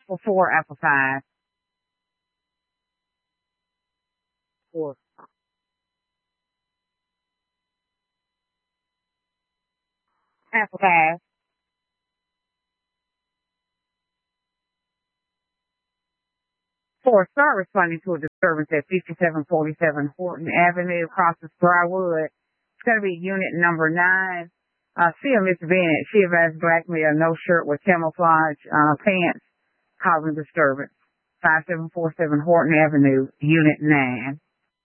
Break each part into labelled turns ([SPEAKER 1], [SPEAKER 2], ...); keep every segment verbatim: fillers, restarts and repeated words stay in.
[SPEAKER 1] For four, Apple five. Four. Apple five. Four, start responding to a disturbance at fifty-seven forty-seven Horton Avenue across the Briarwood. It's going to be unit number nine. Uh, see a Miss Bennett. She advised black male, no shirt with camouflage uh, pants, causing disturbance. five seven four seven Horton Avenue, unit nine.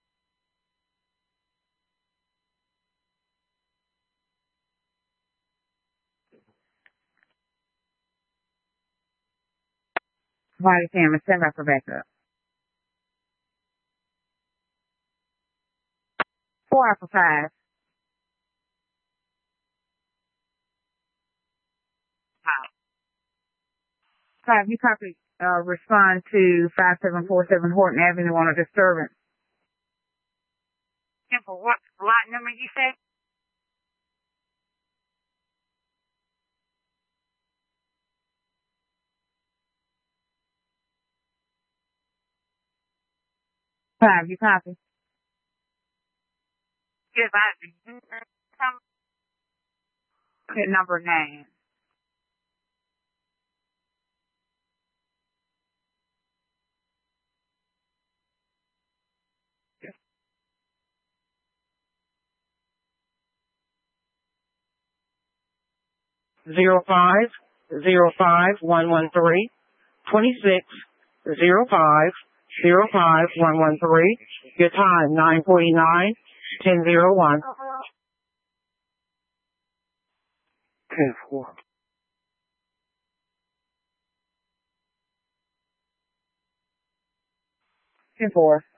[SPEAKER 1] Body camera, stand by for backup. Four Apple five. Five, you copy, uh, respond to five seven four seven Horton Avenue on a disturbance. Simple. What lot number you say? Five, you copy. Yes, I Hit number nine. Zero five zero five one one three twenty six zero five zero five one one three. Your time nine forty nine ten zero one. Ten four. Ten four.